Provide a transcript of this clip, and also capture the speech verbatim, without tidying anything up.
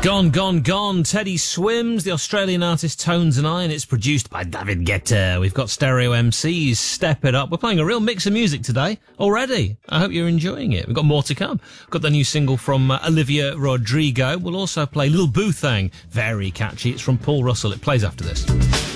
Gone, gone, gone. Teddy Swims, the Australian artist Tones and I, and it's produced by David Guetta. We've got Stereo M Cs, Step It Up. We're playing a real mix of music today already. I hope you're enjoying it. We've got more to come. We've got the new single from uh, Olivia Rodrigo. We'll also play Lil Boo Thang. Very catchy. It's from Paul Russell. It plays after this.